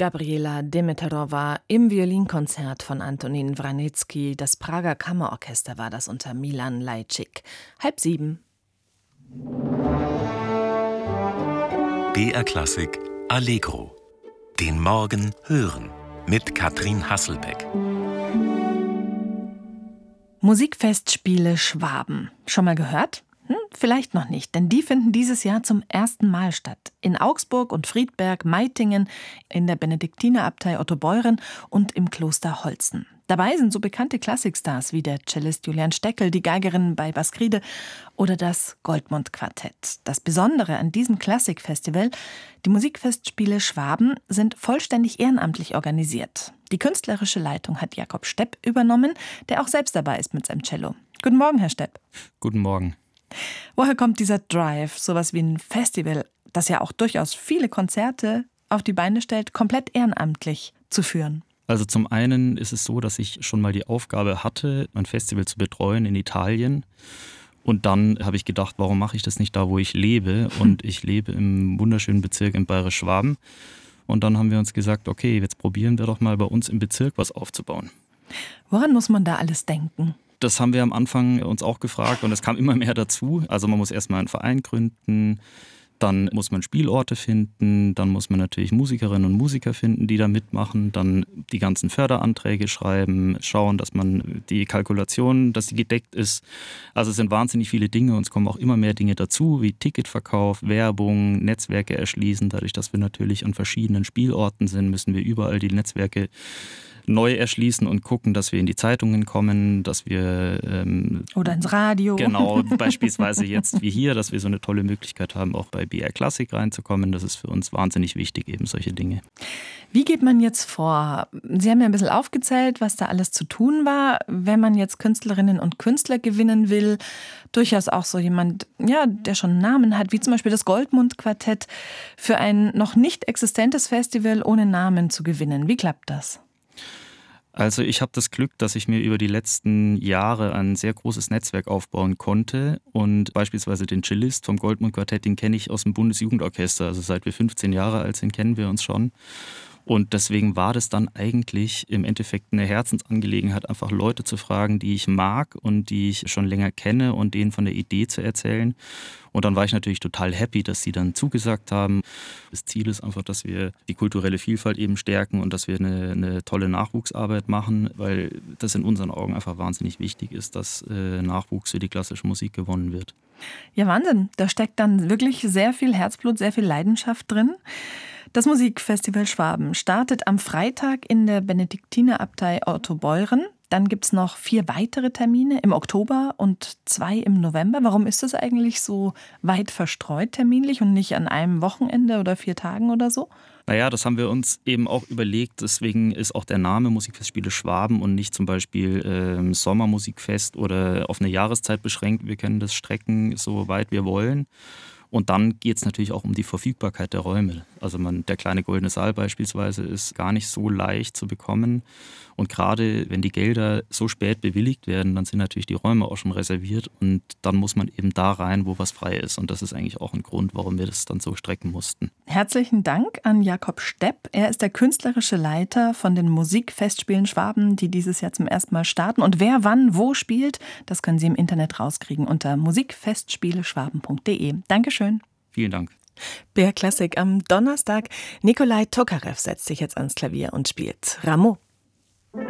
Gabriela Demeterova im Violinkonzert von Antonin Vranitzky. Das Prager Kammerorchester war das unter Milan Lajcik. 6:30. BR Klassik Allegro. Den Morgen hören mit Katrin Hasselbeck. Musikfestspiele Schwaben. Schon mal gehört? Vielleicht noch nicht, denn die finden dieses Jahr zum ersten Mal statt. In Augsburg und Friedberg, Meitingen, in der Benediktinerabtei Ottobeuren und im Kloster Holzen. Dabei sind so bekannte Klassikstars wie der Cellist Julian Steckel, die Geigerin bei Baskride oder das Goldmund-Quartett. Das Besondere an diesem Klassikfestival: die Musikfestspiele Schwaben sind vollständig ehrenamtlich organisiert. Die künstlerische Leitung hat Jakob Stepp übernommen, der auch selbst dabei ist mit seinem Cello. Guten Morgen, Herr Stepp. Guten Morgen. Woher kommt dieser Drive, sowas wie ein Festival, das ja auch durchaus viele Konzerte auf die Beine stellt, komplett ehrenamtlich zu führen? Also zum einen ist es so, dass ich schon mal die Aufgabe hatte, ein Festival zu betreuen in Italien. Und dann habe ich gedacht, warum mache ich das nicht da, wo ich lebe? Und ich lebe im wunderschönen Bezirk in Bayerisch-Schwaben. Und dann haben wir uns gesagt, okay, jetzt probieren wir doch mal bei uns im Bezirk was aufzubauen. Woran muss man da alles denken? Das haben wir am Anfang uns auch gefragt und es kam immer mehr dazu. Also man muss erstmal einen Verein gründen, dann muss man Spielorte finden, dann muss man natürlich Musikerinnen und Musiker finden, die da mitmachen, dann die ganzen Förderanträge schreiben, schauen, dass man die Kalkulation, dass sie gedeckt ist. Also es sind wahnsinnig viele Dinge und es kommen auch immer mehr Dinge dazu, wie Ticketverkauf, Werbung, Netzwerke erschließen. Dadurch, dass wir natürlich an verschiedenen Spielorten sind, müssen wir überall die Netzwerke neu erschließen und gucken, dass wir in die Zeitungen kommen, dass wir oder ins Radio. Genau, beispielsweise jetzt wie hier, dass wir so eine tolle Möglichkeit haben, auch bei BR Klassik reinzukommen. Das ist für uns wahnsinnig wichtig, eben solche Dinge. Wie geht man jetzt vor? Sie haben ja ein bisschen aufgezählt, was da alles zu tun war. Wenn man jetzt Künstlerinnen und Künstler gewinnen will, durchaus auch so jemand, ja, der schon einen Namen hat, wie zum Beispiel das Goldmund-Quartett, für ein noch nicht existentes Festival ohne Namen zu gewinnen. Wie klappt das? Also ich habe das Glück, dass ich mir über die letzten Jahre ein sehr großes Netzwerk aufbauen konnte und beispielsweise den Cellist vom Goldmund-Quartett, den kenne ich aus dem Bundesjugendorchester, also seit wir 15 Jahre alt sind, kennen wir uns schon. Und deswegen war das dann eigentlich im Endeffekt eine Herzensangelegenheit, einfach Leute zu fragen, die ich mag und die ich schon länger kenne und denen von der Idee zu erzählen. Und dann war ich natürlich total happy, dass sie dann zugesagt haben. Das Ziel ist einfach, dass wir die kulturelle Vielfalt eben stärken und dass wir eine tolle Nachwuchsarbeit machen, weil das in unseren Augen einfach wahnsinnig wichtig ist, dass Nachwuchs für die klassische Musik gewonnen wird. Ja, Wahnsinn. Da steckt dann wirklich sehr viel Herzblut, sehr viel Leidenschaft drin. Das Musikfestival Schwaben startet am Freitag in der Benediktinerabtei Ottobeuren. Dann gibt es noch 4 weitere Termine im Oktober und 2 im November. Warum ist das eigentlich so weit verstreut terminlich und nicht an einem Wochenende oder 4 Tagen oder so? Naja, das haben wir uns eben auch überlegt. Deswegen ist auch der Name Musikfestspiele Schwaben und nicht zum Beispiel Sommermusikfest oder auf eine Jahreszeit beschränkt. Wir können das strecken, so weit wir wollen. Und dann geht es natürlich auch um die Verfügbarkeit der Räume. Also der kleine Goldene Saal beispielsweise ist gar nicht so leicht zu bekommen. Und gerade wenn die Gelder so spät bewilligt werden, dann sind natürlich die Räume auch schon reserviert. Und dann muss man eben da rein, wo was frei ist. Und das ist eigentlich auch ein Grund, warum wir das dann so strecken mussten. Herzlichen Dank an Jakob Stepp. Er ist der künstlerische Leiter von den Musikfestspielen Schwaben, die dieses Jahr zum ersten Mal starten. Und wer wann wo spielt, das können Sie im Internet rauskriegen unter musikfestspieleschwaben.de. Dankeschön. Vielen Dank. BR Klassik am Donnerstag. Nikolai Tokarev setzt sich jetzt ans Klavier und spielt Rameau.